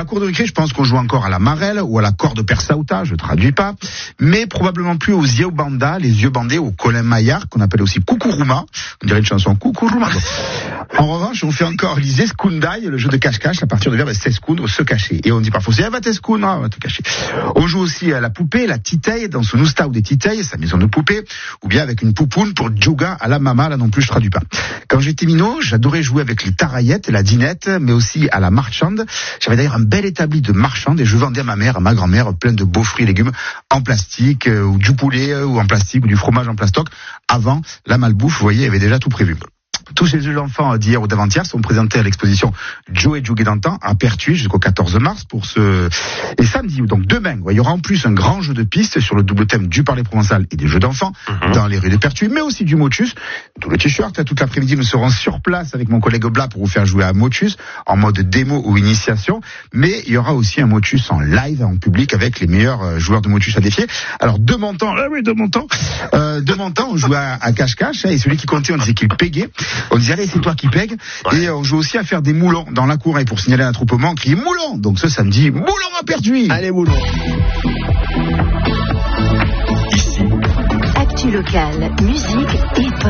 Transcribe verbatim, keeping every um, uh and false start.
cour de récré, je pense qu'on joue encore à la marelle ou à la corde persauta, je traduis pas, mais probablement plus aux yeux banda, les yeux bandés, au Colin Maillard, qu'on appelle aussi Kukuruma. On dirait une chanson Kukuruma. En revanche, on fait encore les escundai, le jeu de cache-cache, à partir du verbe s'escundre, se cacher. Et on dit parfois, elle va t'escundre, elle va te cacher. On joue aussi à la poupée, la titeille, dans son ousta ou des titeilles, sa maison de poupée, ou bien avec une poupoune pour juga à la mama, là non plus je traduis pas. Quand j'étais minot, j'adorais jouer avec les taraillettes, la dinette, mais aussi à la marchande. J'avais d'ailleurs un bel établi de marchande et je vendais à ma mère, à ma grand-mère, plein de beaux fruits et légumes en plastique, euh, ou du poulet, euh, ou en plastique, ou du fromage en plastoc. Avant la malbouffe, vous voyez, il y avait déjà tout prévu. Tous ces jeux d'enfants d'hier ou d'avant-hier sont présentés à l'exposition Joe et Jougué d'antan à Pertuis jusqu'au quatorze mars pour ce... Et samedi, donc demain, il y aura en plus un grand jeu de piste sur le double thème du parler provençal et des jeux d'enfants mmh. dans les rues de Pertuis, mais aussi du Motus. Tout le t-shirt, toute l'après-midi, nous serons sur place avec mon collègue Blas pour vous faire jouer à Motus en mode démo ou initiation. Mais il y aura aussi un Motus en live, en public, avec les meilleurs joueurs de Motus à défier. Alors, de mon temps, ah oui, de mon temps, euh, de mon temps, on jouait à, à cache-cache, hein, et celui qui comptait, on disait qu'il pégait. On disait, allez, c'est toi qui pègue. Ouais. Et on joue aussi à faire des moulons dans la cour. Et pour signaler un attroupement, on crie moulon. Donc ce samedi, moulon à Pertuis. Allez, moulon. Ici. Actu local, musique et